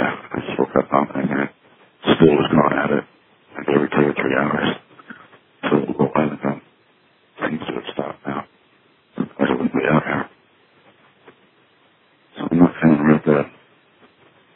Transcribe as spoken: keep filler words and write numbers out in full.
yeah, I just woke up pumping, and it still was going at it like every two or three hours.